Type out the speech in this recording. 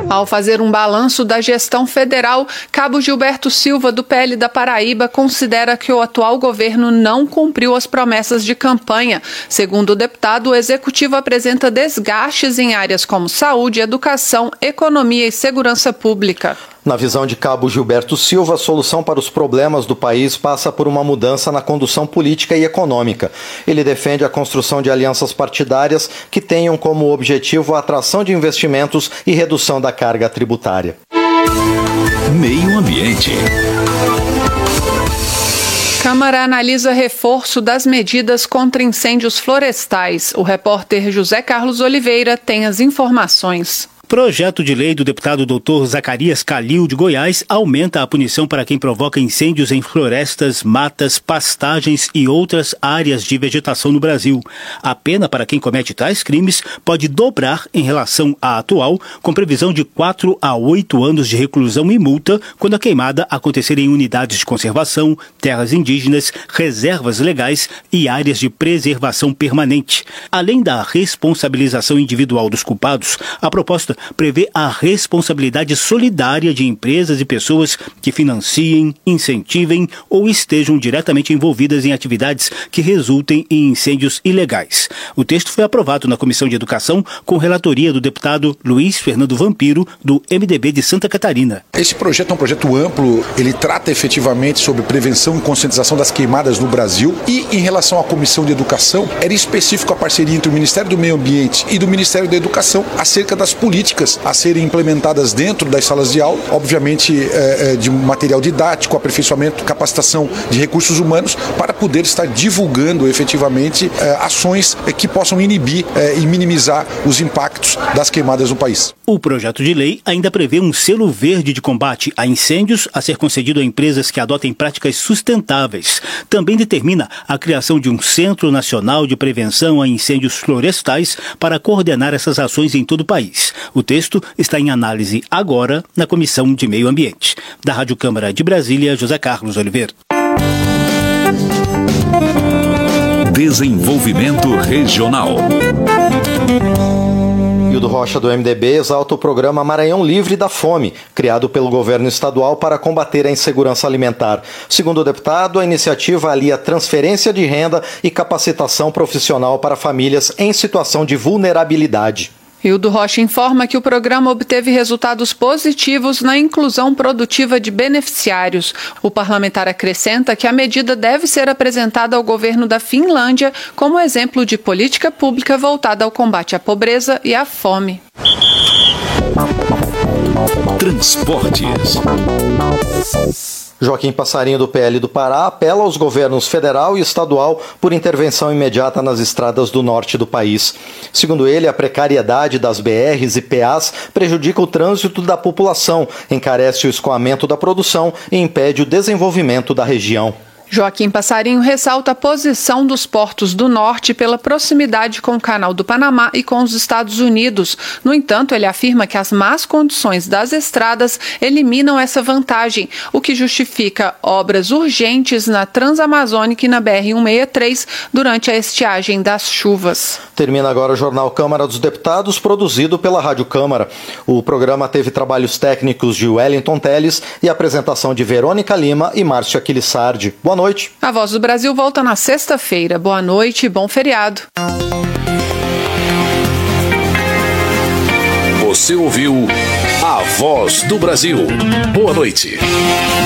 Ao fazer um balanço da gestão federal, Cabo Gilberto Silva, do PL da Paraíba, considera que o atual governo não cumpriu as promessas de campanha. Segundo o deputado, o executivo apresenta desgastes em áreas como saúde, educação, economia e segurança pública. Na visão de Cabo Gilberto Silva, a solução para os problemas do país passa por uma mudança na condução política e econômica. Ele defende a construção de alianças partidárias que tenham como objetivo a atração de investimentos e redução da carga tributária. Meio Ambiente. Câmara analisa reforço das medidas contra incêndios florestais. O repórter José Carlos Oliveira tem as informações. Projeto de lei do deputado Dr. Zacarias Calil, de Goiás, aumenta a punição para quem provoca incêndios em florestas, matas, pastagens e outras áreas de vegetação no Brasil. A pena para quem comete tais crimes pode dobrar em relação à atual, com previsão de 4 a 8 anos de reclusão e multa quando a queimada acontecer em unidades de conservação, terras indígenas, reservas legais e áreas de preservação permanente. Além da responsabilização individual dos culpados, a proposta prevê a responsabilidade solidária de empresas e pessoas que financiem, incentivem ou estejam diretamente envolvidas em atividades que resultem em incêndios ilegais. O texto foi aprovado na Comissão de Educação com relatoria do deputado Luiz Fernando Vampiro, do MDB de Santa Catarina. Esse projeto é um projeto amplo, ele trata efetivamente sobre prevenção e conscientização das queimadas no Brasil e em relação à Comissão de Educação, era específico a parceria entre o Ministério do Meio Ambiente e do Ministério da Educação acerca das políticas a serem implementadas dentro das salas de aula, obviamente de material didático, aperfeiçoamento, capacitação de recursos humanos, para poder estar divulgando efetivamente ações que possam inibir e minimizar os impactos das queimadas no país. O projeto de lei ainda prevê um selo verde de combate a incêndios a ser concedido a empresas que adotem práticas sustentáveis. Também determina a criação de um Centro Nacional de Prevenção a Incêndios Florestais para coordenar essas ações em todo o país. O texto está em análise agora na Comissão de Meio Ambiente. Da Rádio Câmara de Brasília, José Carlos Oliveira. Desenvolvimento Regional. Hildo Rocha, do MDB, exalta o programa Maranhão Livre da Fome, criado pelo governo estadual para combater a insegurança alimentar. Segundo o deputado, a iniciativa alia transferência de renda e capacitação profissional para famílias em situação de vulnerabilidade. Hildo Rocha informa que o programa obteve resultados positivos na inclusão produtiva de beneficiários. O parlamentar acrescenta que a medida deve ser apresentada ao governo da Finlândia como exemplo de política pública voltada ao combate à pobreza e à fome. Transportes. Joaquim Passarinho, do PL do Pará, apela aos governos federal e estadual por intervenção imediata nas estradas do norte do país. Segundo ele, a precariedade das BRs e PAs prejudica o trânsito da população, encarece o escoamento da produção e impede o desenvolvimento da região. Joaquim Passarinho ressalta a posição dos portos do norte pela proximidade com o Canal do Panamá e com os Estados Unidos. No entanto, ele afirma que as más condições das estradas eliminam essa vantagem, o que justifica obras urgentes na Transamazônica e na BR-163 durante a estiagem das chuvas. Termina agora o Jornal Câmara dos Deputados, produzido pela Rádio Câmara. O programa teve trabalhos técnicos de Wellington Teles e apresentação de Verônica Lima e Márcio Aquilissardi. Boa noite. A Voz do Brasil volta na sexta-feira. Boa noite e bom feriado. Você ouviu A Voz do Brasil. Boa noite.